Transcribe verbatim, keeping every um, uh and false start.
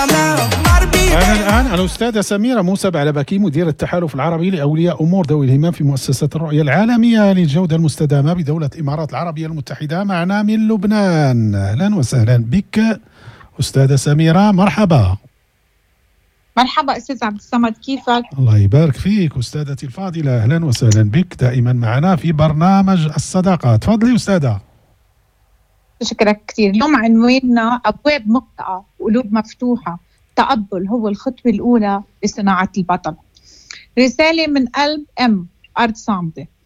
أنا الآن الأستاذة سميرة موسى بعلبكي، مدير التحالف العربي لأولياء أمور ذوي الهمم في مؤسسة الرؤية العالمية للجودة المستدامة بدولة الإمارات العربية المتحدة، معنا من لبنان. أهلا وسهلا بك أستاذة سميرة، مرحبا. مرحبا أستاذ عبد الصمد، كيفك؟ الله يبارك فيك أستاذتي الفاضلة، أهلا وسهلا بك دائما معنا في برنامج الصداقة. تفضلي أستاذة. شكرا كثير. اليوم عنواننا أبواب مغلقة وقلوب مفتوحة، تقبل هو الخطوة الأولى لصناعة البطل. رسالة من قلب أم أرض صامدة.